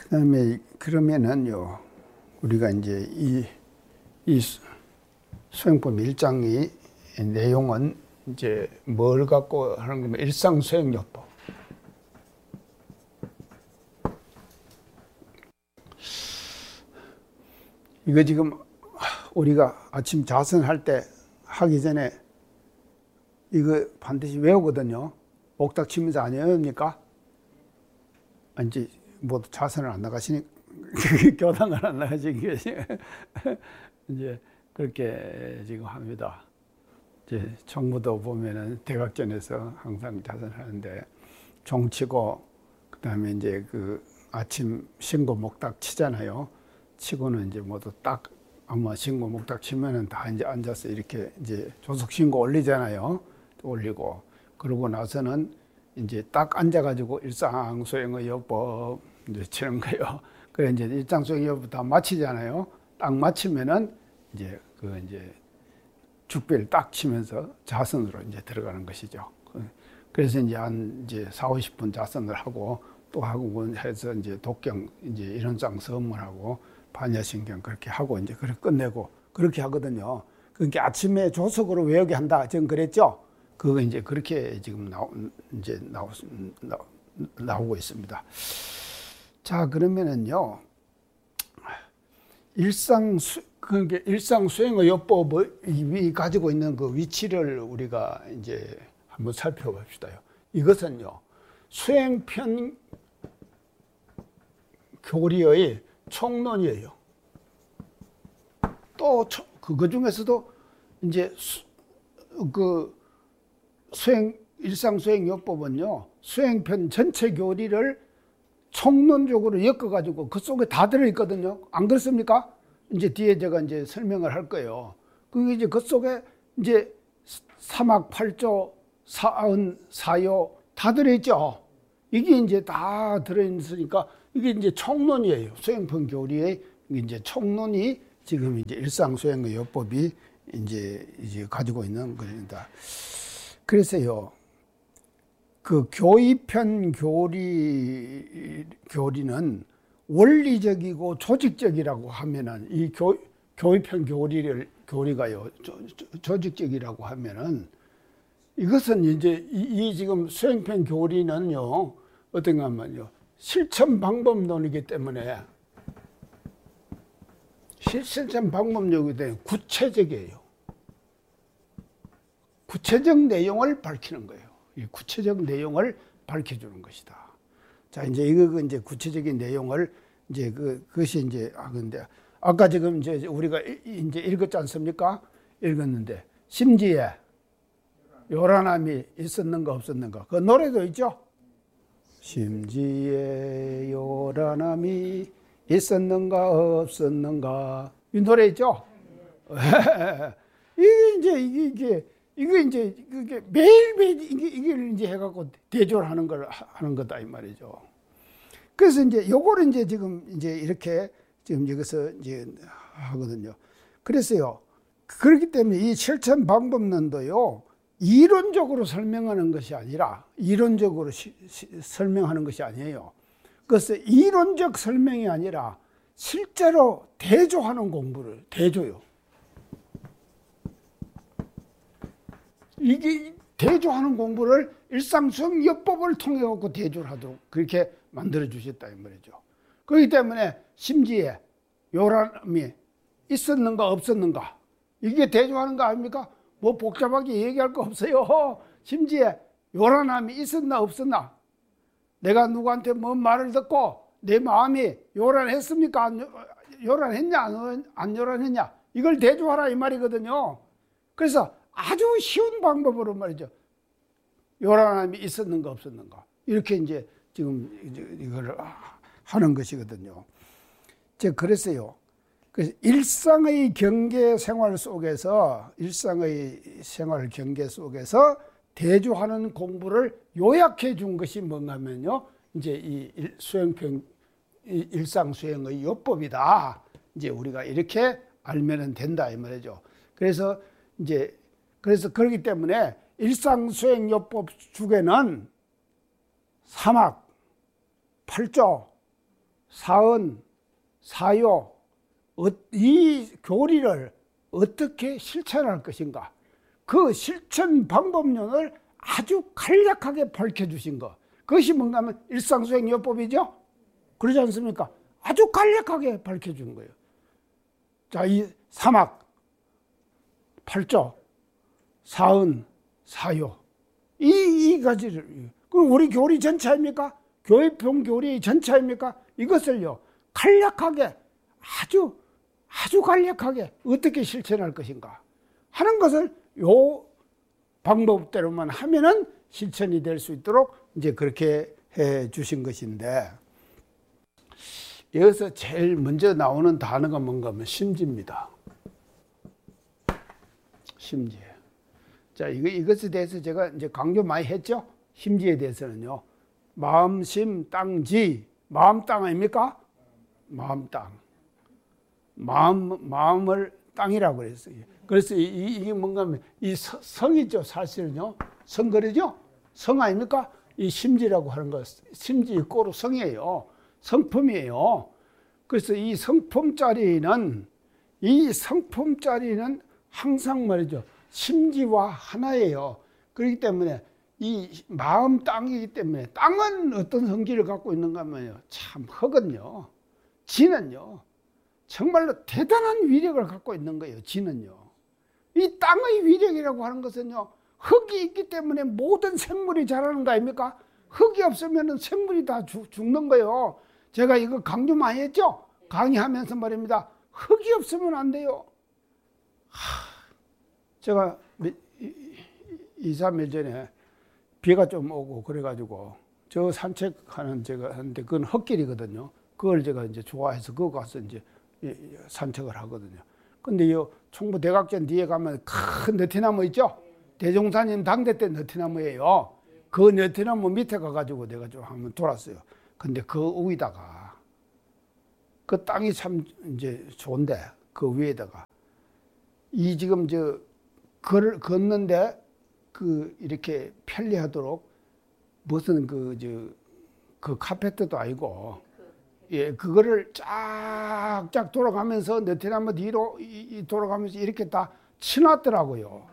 그다음에 그러면은요, 우리가 이제 이 수행법 1장이 내용은 이제 뭘 갖고 하는 거면 일상수행요법. 이거 지금 우리가 아침 자선할 때 하기 전에 이거 반드시 외우거든요. 옥탁 치면서 안 외웁니까? 이제 모두 자선을 안 나가시니까 교당을 안 나가시니까 이제 그렇게 지금 합니다. 이제 정부도 보면은 대각전에서 항상 자선하는데 종치고 그다음에 이제 그 아침 신고 목탁 치잖아요. 치고는 이제 모두 딱 아마 신고 목탁 치면은 다 이제 앉아서 이렇게 이제 조속 신고 올리잖아요. 올리고 그러고 나서는 이제 딱 앉아가지고 일상수행의 요법 이제 치는 거예요. 그래 이제 일상수행의 요법 다 마치잖아요. 딱 마치면은 이제 그 이제 죽배를 딱 치면서 자선으로 이제 들어가는 것이죠. 그래서 이제 한 이제 40-50분 자선을 하고 또 하고 해서 이제 독경 이제 이론상 서문하고 반야신경 그렇게 하고 이제 그렇게 끝내고 그렇게 하거든요. 그러니까 아침에 조석으로 외우게 한다. 지금 그랬죠? 그거 이제 그렇게 지금 나오고 있습니다. 자, 그러면은요, 그러니까 일상수행의 요법이 가지고 있는 그 위치를 우리가 이제 한번 살펴봅시다요. 이것은요, 수행편 교리의 총론이에요. 또 그거 중에서도 이제 일상수행요법은요, 수행편 전체 교리를 총론적으로 엮어가지고 그 속에 다 들어있거든요. 안 그렇습니까? 이제 뒤에 제가 이제 설명을 할 거예요. 그게 이제 그 속에 이제 사막 8조, 사은, 사요 다 들어있죠. 이게 이제 다 들어있으니까 이게 이제 총론이에요. 수행편 교리의 이제 총론이 지금 이제 일상수행의 요법이 이제 가지고 있는 겁니다. 그래서요, 그 교의편 교리는 원리적이고 조직적이라고 하면은 이 교의편 교리가요, 조직적이라고 하면은 이것은 이제 이 지금 수행편 교리는요, 어떤가 하면요, 실천 방법론이기 때문에 실천 방법론이기 때문에 구체적이에요. 구체적 내용을 밝히는 거예요. 이 구체적 내용을 밝혀주는 것이다. 자, 이제 이거 이제 구체적인 내용을 이제 그것이 이제 근데 아까 지금 이제 우리가 이제 읽었지 않습니까? 읽었는데 심지에 요란함이 있었는가 없었는가. 그 노래도 있죠. 심지에 요란함이 있었는가 없었는가. 이 노래 있죠. 이게 그게 매일매일 이게 이제 해갖고 대조를 하는 거다 이 말이죠. 그래서 이제 요거를 이제 지금 이제 이렇게 지금 여기서 이제 하거든요. 그래서요, 그렇기 때문에 이 실천 방법론도요, 이론적으로 설명하는 것이 아니라 이론적으로 설명하는 것이 아니에요. 그래서 이론적 설명이 아니라 실제로 대조하는 공부를 대조요. 이게 대조하는 공부를 일상수행요법을 통해 갖고 대조를 하도록 그렇게 만들어 주셨다 이 말이죠. 그렇기 때문에 심지에 요란함이 있었는가 없었는가 이게 대조하는 거 아닙니까? 뭐 복잡하게 얘기할 거 없어요. 심지에 요란함이 있었나 없었나, 내가 누구한테 뭔 말을 듣고 내 마음이 요란했습니까? 요란했냐 안 요란했냐, 이걸 대조하라 이 말이거든요. 그래서 아주 쉬운 방법으로 말이죠, 요란함이 있었는가 없었는가 이렇게 이제 지금 이걸 하는 것이거든요. 제가 그랬어요. 그래서 일상의 경계 생활 속에서 대조하는 공부를 요약해 준 것이 뭔가 하면요, 이제 이 일상수행의 요법이다. 이제 우리가 이렇게 알면 된다 이 말이죠. 그래서 그렇기 때문에 일상수행요법 중에는 사막, 8조, 사은, 사요, 이 교리를 어떻게 실천할 것인가? 그 실천 방법론을 아주 간략하게 밝혀주신 것. 그것이 뭔가 하면 일상수행요법이죠? 그러지 않습니까? 아주 간략하게 밝혀준 거예요. 자, 이 사막, 팔조, 사은, 사요. 이 가지를. 그럼 우리 교리 전체입니까? 교회평 교리의 전체입니까? 이것을요, 간략하게, 아주 간략하게 어떻게 실천할 것인가 하는 것을 요 방법대로만 하면은 실천이 될 수 있도록 이제 그렇게 해 주신 것인데, 여기서 제일 먼저 나오는 단어가 뭔가 하면 심지입니다. 심지. 자, 이것에 대해서 제가 이제 강조 많이 했죠? 심지에 대해서는요. 마음, 심, 땅, 지. 마음 땅 아닙니까? 마음 땅. 마음을 땅이라고 그랬어요. 그래서 이게 뭔가 하면 이 성이죠, 사실은요. 성거래죠? 성 아닙니까? 이 심지라고 하는 거, 심지 꼬로 성이에요. 성품이에요. 그래서 이 성품짜리는 항상 말이죠. 심지와 하나예요. 그렇기 때문에 이 마음 땅이기 때문에, 땅은 어떤 성질을 갖고 있는가 하면요. 참 흙은요. 지는요. 정말로 대단한 위력을 갖고 있는 거예요. 지는요. 이 땅의 위력이라고 하는 것은요. 흙이 있기 때문에 모든 생물이 자라는 거 아닙니까? 흙이 없으면 생물이 다 죽는 거예요. 제가 이거 강조 많이 했죠? 강의하면서 말입니다. 흙이 없으면 안 돼요. 제가 2, 3일 전에 비가 좀 오고 그래가지고 저 산책하는 제가 하는데 그건 흙길이거든요. 그걸 제가 이제 좋아해서 그거 가서 이제 산책을 하거든요. 근데 이 총부 대각전 뒤에 가면 큰 너티나무 있죠? 대종사님 당대 때 너티나무예요. 그 너티나무 밑에 가가지고 내가 좀 한번 돌았어요. 근데 그 위에다가 그 땅이 참 이제 좋은데 그 위에다가 이 지금 저 걸을 걷는데 그 이렇게 편리하도록 무슨 그 카페트도 아니고 예 그거를 쫙쫙 돌아가면서 너티나무 뒤로 돌아가면서 이렇게 다 치놨더라고요.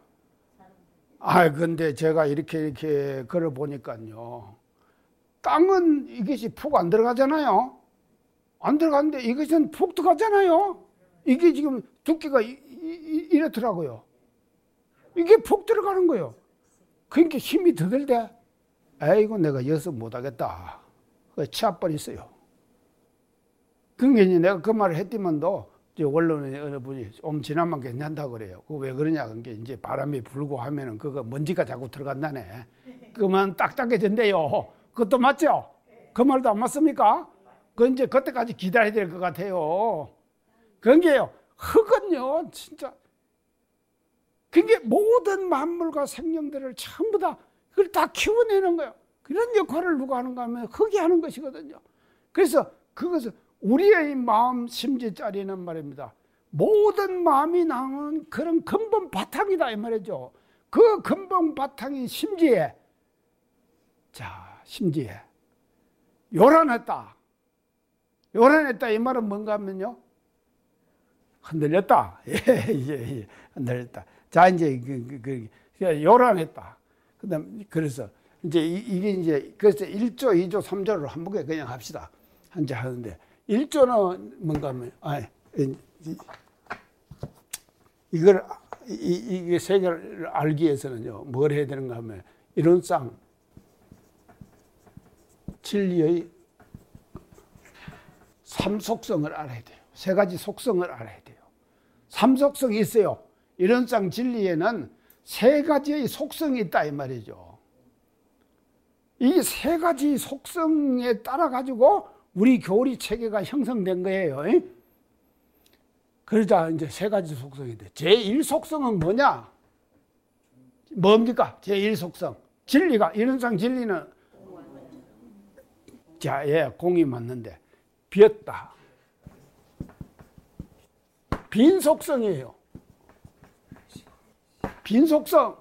아 근데 제가 이렇게 걸어 보니까요. 땅은 이것이 푹 안 들어가잖아요. 안 들어가는데 이것은 푹 들어가잖아요. 이게 지금 두께가 이렇더라고요. 이게 푹 들어가는 거예요. 그러니까 힘이 더 들대. 아이고 내가 여기서 못하겠다. 치아버렸어요. 그러니까 내가 그 말을 했더만도 원로는 어느 분이 좀 지나면 괜찮다고 그래요. 그거 왜 그러냐. 그게 이제 바람이 불고 하면은 그거 먼지가 자꾸 들어간다네. 그러면 딱딱해진대요. 그것도 맞죠? 그 말도 안 맞습니까? 그 이제 그때까지 기다려야 될 것 같아요. 그런 게요. 흙은요, 진짜. 그게 모든 만물과 생명들을 전부 다 그걸 다 키워내는 거예요. 그런 역할을 누가 하는가 하면 흙이 하는 것이거든요. 그래서 그것은 우리의 마음 심지짜리는 말입니다. 모든 마음이 나오는 그런 근본 바탕이다 이 말이죠. 그 근본 바탕이 심지에, 자 심지에 요란했다. 요란했다 이 말은 뭔가 하면요. 흔들렸다. 예, 흔들렸다. 자, 이제, 요란했다. 그래서, 이제, 이게 이제, 그래서 1조, 2조, 3조를 한 번에 그냥 합시다. 한제 하는데, 1조는 뭔가 하면, 이게 세계를 알기 위해서는요, 뭘 해야 되는가 하면, 이론상, 진리의 3속성을 알아야 돼요. 3가지 속성을 알아야 돼요. 3속성이 있어요. 이론상 진리에는 3가지의 속성이 있다 이 말이죠. 이 3가지 속성에 따라 가지고 우리 교리 체계가 형성된 거예요. 그러자 이제 3가지 속성이 돼. 제1속성은 뭐냐? 뭡니까? 제1속성. 진리가, 이론상 진리는 자, 예, 공이 맞는데 비었다. 빈 속성이에요. 빈 속성.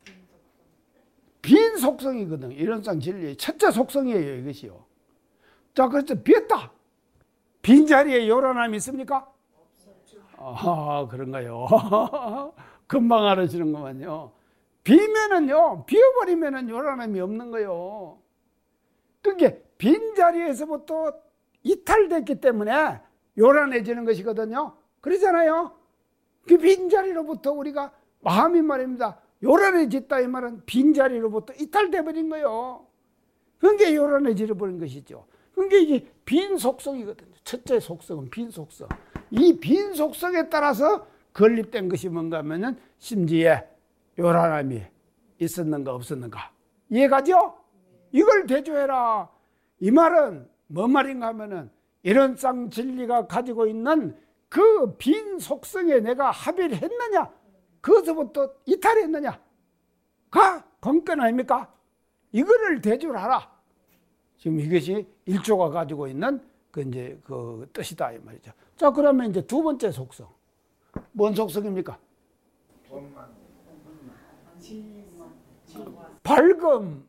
빈 속성이거든. 이론상 진리의 첫째 속성이에요, 이것이요. 자, 그래서 비었다. 빈자리에 요란함이 있습니까? 아, 그런가요? 금방 알아지는구만요. 비면은요, 비어버리면은 요란함이 없는 거요. 그게 빈자리에서부터 이탈됐기 때문에 요란해지는 것이거든요. 그러잖아요. 그 빈자리로부터 우리가 마음이 말입니다. 요란해졌다 이 말은 빈자리로부터 이탈돼 버린 거예요. 그게 요란해져 버린 것이죠. 그게 이게 빈 속성이거든요. 첫째 속성은 빈 속성. 이 빈 속성에 따라서 건립된 것이 뭔가 하면은 심지에 요란함이 있었는가 없었는가. 이해가죠? 이걸 대조해라. 이 말은 뭔 말인가 하면은 이런상 진리가 가지고 있는 그 빈 속성에 내가 합의를 했느냐, 그것부터 이탈했느냐가 관건 아닙니까? 이거를 대조를 하라. 지금 이것이 일조가 가지고 있는 그 뜻이다 이 말이죠. 자, 그러면 이제 두 번째 속성. 뭔 속성입니까? 밝음.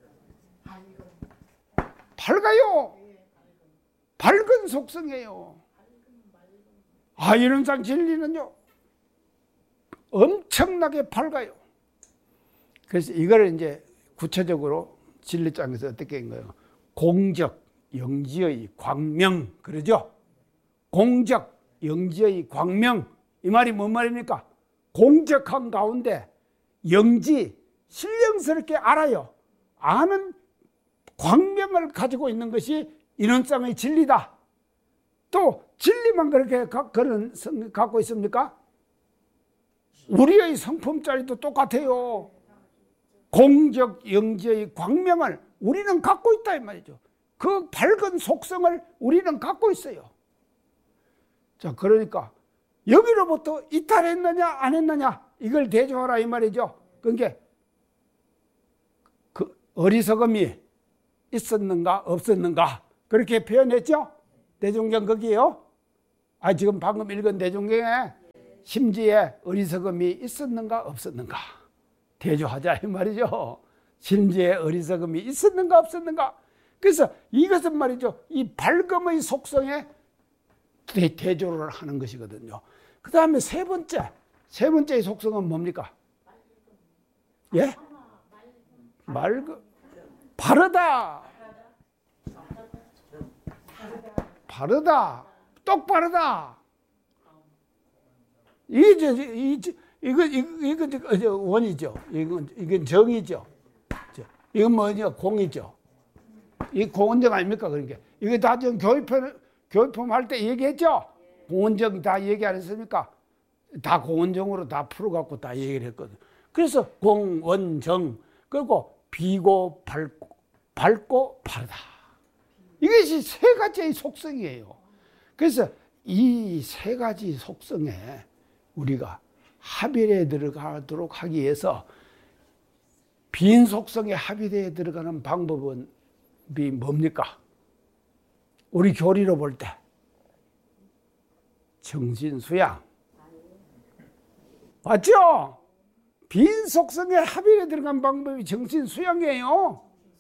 밝아요. 밝은 속성이에요. 아, 이런상 진리는요, 엄청나게 밝아요. 그래서 이거를 이제 구체적으로 진리장에서 어떻게 한 거예요? 공적, 영지의 광명, 그러죠? 공적, 영지의 광명. 이 말이 뭔 말입니까? 공적한 가운데 영지, 신령스럽게 알아요. 아는 광명을 가지고 있는 것이 인원상의 진리다. 또 진리만 그렇게 그런 갖고 있습니까? 우리의 성품짜리도 똑같아요. 공적 영지의 광명을 우리는 갖고 있다 이 말이죠. 그 밝은 속성을 우리는 갖고 있어요. 자, 그러니까 여기로부터 이탈했느냐 안 했느냐 이걸 대조하라 이 말이죠. 그러니까 그 어리석음이 있었는가 없었는가 그렇게 표현했죠. 대종경 거기에요. 아, 지금 방금 읽은 대종경에 심지에 어리석음이 있었는가 없었는가 대조하자 이 말이죠. 심지에 어리석음이 있었는가 없었는가. 그래서 이것은 말이죠, 이 밝음의 속성에 대조를 하는 것이거든요. 그 다음에 세 번째의 속성은 뭡니까? 예? 맑음. 바르다. 바르다. 똑바르다. 이거 원이죠. 이건 정이죠. 이건 뭐냐? 공이죠. 이 공원정 아닙니까? 그러니까 이거 다 지금 교육품 할 때 얘기했죠. 공원정 다 얘기 안 했습니까? 다 공원정으로 다 풀어갖고 다 얘기를 했거든. 그래서 공원정, 그리고 비고 밝고 바르다. 이것이 세 가지의 속성이에요. 그래서 이 세 가지 속성에 우리가 합일에 들어가도록 하기 위해서 빈 속성에 합일에 들어가는 방법은 뭡니까? 우리 교리로 볼 때 정신수양. 맞죠? 빈 속성에 합일에 들어간 방법이 정신수양이에요.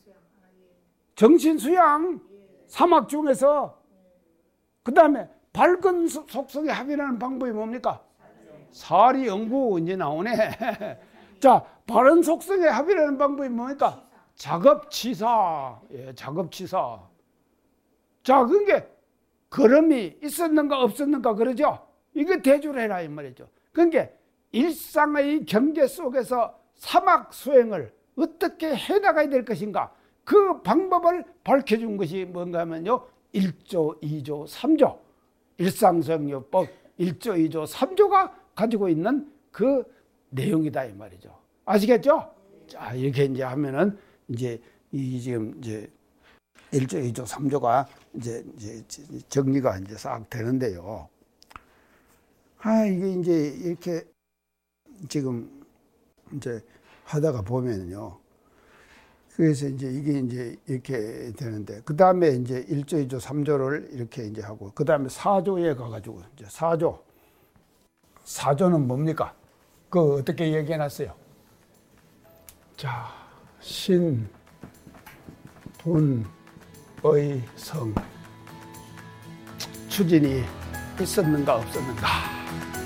정신수양. 사막 중에서. 그 다음에 밝은 속성에 합일하는 방법이 뭡니까? 사리영구 이제 나오네. 자, 바른 속성에 합일하는 방법이 뭡니까? 작업치사. 예, 작업치사. 자, 그게 걸음이 있었는가 없었는가 그러죠? 이거 대조를 해라 이 말이죠. 그러니까 일상의 경계 속에서 사막 수행을 어떻게 해나가야 될 것인가, 그 방법을 밝혀준 것이 뭔가 하면요, 1조, 2조, 3조 일상성요법 1조, 2조, 3조가 가지고 있는 그 내용이다 이 말이죠. 아시겠죠? 자, 이렇게 이제 하면은 이제 지금 이제 1조, 2조, 3조가 이제 정리가 이제 싹 되는데요. 아, 이게 이제 이렇게 지금 이제 하다가 보면요. 그래서 이제 이게 이제 이렇게 되는데, 그 다음에 이제 1조, 2조, 3조를 이렇게 이제 하고, 그 다음에 4조에 가가지고 이제 4조. 4조는 뭡니까? 그거 어떻게 얘기해 놨어요? 자, 신, 돈, 성 추진이 있었는가 없었는가.